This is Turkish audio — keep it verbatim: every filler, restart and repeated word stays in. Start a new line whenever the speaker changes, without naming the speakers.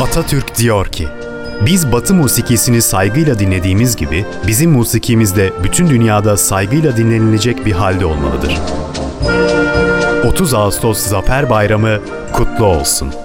Atatürk diyor ki, biz Batı musikisini saygıyla dinlediğimiz gibi bizim musikimiz de bütün dünyada saygıyla dinlenilecek bir halde olmalıdır. otuz Ağustos Zafer Bayramı kutlu olsun.